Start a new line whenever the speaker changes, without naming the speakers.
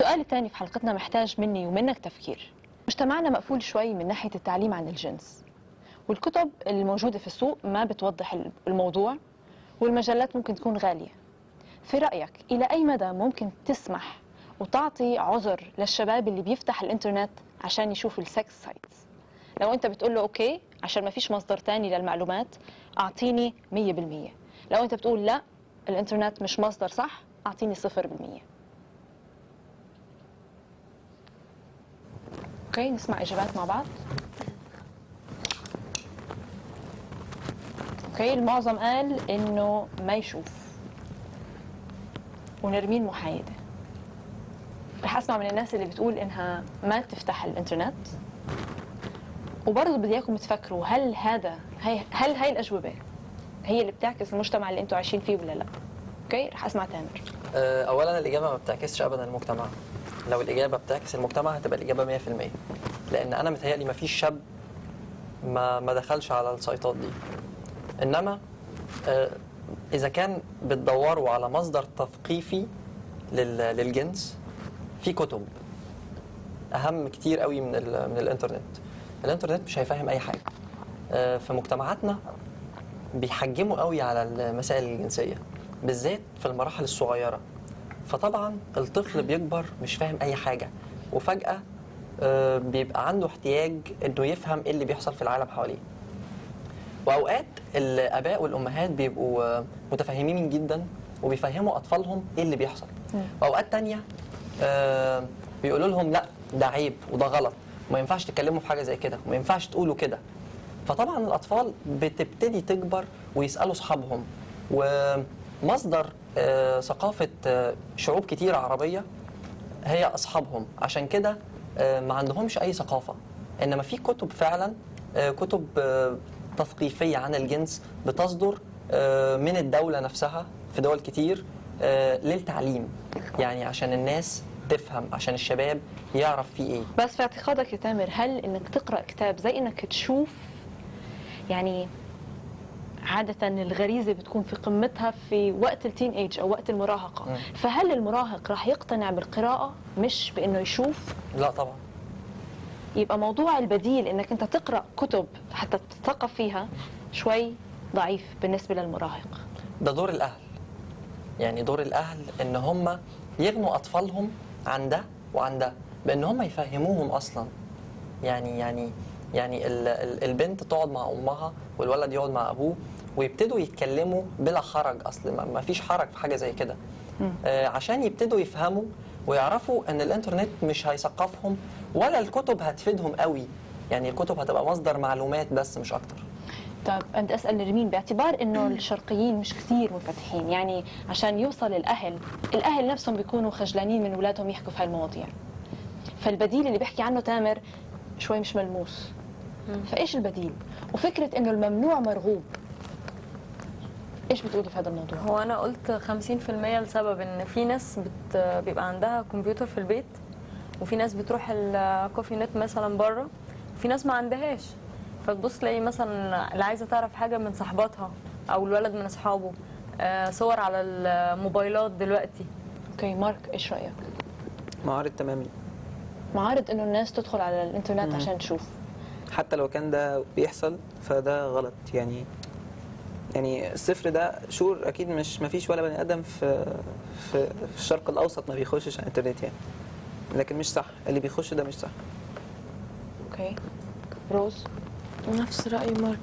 السؤال الثاني في حلقتنا محتاج مني ومنك تفكير. مجتمعنا مقفول شوي من ناحية التعليم عن الجنس، والكتب الموجودة في السوق ما بتوضح الموضوع، والمجلات ممكن تكون غالية. في رأيك إلى أي مدى ممكن تسمح وتعطي عذر للشباب اللي بيفتح الإنترنت عشان يشوفوا السكس سايتس؟ لو أنت بتقول له أوكي عشان ما فيش مصدر تاني للمعلومات أعطيني 100%، لو أنت بتقول لا الإنترنت مش مصدر صح أعطيني 0%. اوكي، نسمع اجابات مع بعض. اوكي، المعظم قال انه ما يشوف، ونرمين محايده. رح اسمع من الناس اللي بتقول انها ما تفتح الانترنت، وبرضه بدي اياكم تفكروا هل هاي الاجوبه هي اللي بتعكس المجتمع اللي انتم عايشين فيه ولا لا. اوكي، رح اسمع تامر.
اولا الاجابه ما بتعكسش ابدا المجتمع. لو الاجابه بتعكس المجتمع هتبقى الاجابه 100%، لان انا متهيألي ما فيش شاب ما دخلش على السايتات دي. انما اذا كان بتدوروا على مصدر تثقيفي للجنس، في كتب اهم كتير قوي من الانترنت. الانترنت مش هيفهم اي حاجه. في مجتمعاتنا بيحجموا قوي على المسائل الجنسيه، بالذات في المراحل الصغيره. فطبعا الطفل بيكبر مش فاهم اي حاجه، وفجاه بيبقى عنده احتياج انه يفهم ايه اللي بيحصل في العالم حواليه. واوقات الاباء والامهات بيبقوا متفهمين جدا وبيفهموا اطفالهم ايه اللي بيحصل، واوقات تانية بيقولوا لهم لا ده عيب وده غلط وما ينفعش تتكلموا في حاجه زي كده وما ينفعش تقولوا كده. فطبعا الاطفال بتبتدي تكبر ويسالوا اصحابهم، ومصدر ثقافه شعوب كتيره عربيه هي اصحابهم. عشان كده ما عندهمش اي ثقافه، انما في كتب فعلا، كتب تثقيفيه عن الجنس بتصدر من الدوله نفسها في دول كتير للتعليم، يعني عشان الناس تفهم، عشان الشباب يعرف فيه ايه.
بس في اعتقادك يا تامر، هل انك تقرا كتاب زي انك تشوف؟ يعني عادة الغريزة بتكون في قمتها في وقت التين ايج أو وقت المراهقة، فهل المراهق راح يقتنع بالقراءة مش بأنه يشوف؟
لا طبعا.
يبقى موضوع البديل انك انت تقرأ كتب حتى تتثقف فيها شوي ضعيف بالنسبة للمراهق.
ده دور الأهل، يعني دور الأهل إن هم يغنوا أطفالهم عن ده وعن ده، بإن هم يفهموهم أصلا. يعني البنت تقعد مع أمها والولد يقعد مع أبوه ويبتدوا يتكلموا بلا حرج. أصل ما فيش حرج في حاجة زي كده، عشان يبتدوا يفهموا ويعرفوا ان الانترنت مش هيثقفهم ولا الكتب هتفيدهم قوي. يعني الكتب هتبقى مصدر معلومات بس مش اكتر.
طيب بدي اسال نرمين، باعتبار انه الشرقيين مش كثير منفتحين، يعني عشان يوصل الاهل نفسهم بيكونوا خجلانين من اولادهم يحكوا في هالمواضيع، فالبديل اللي بيحكي عنه تامر شوي مش ملموس. فايش البديل؟ وفكره انه الممنوع مرغوب، ايش بتقولي في هذا الموضوع؟
هو انا قلت 50% لسبب ان في ناس بيبقى عندها كمبيوتر في البيت، وفي ناس بتروح الكوفي نت مثلا بره، وفي ناس ما عندهاش. فتبص تلاقي مثلا اللي عايزه تعرف حاجه من صاحباتها او الولد من اصحابه، صور على الموبايلات دلوقتي.
اوكي مارك، ايش رايك؟
معارض تماما.
معارض انه الناس تدخل على الانترنت عشان تشوف،
حتى لو كان ده بيحصل فده غلط. يعني الصفر ده شور اكيد مش، ما فيش ولا بني ادم في الشرق الاوسط ما بيخشش على الانترنت يعني، لكن مش صح اللي بيخش ده، مش صح.
اوكي روز.
نفس رأي مارك.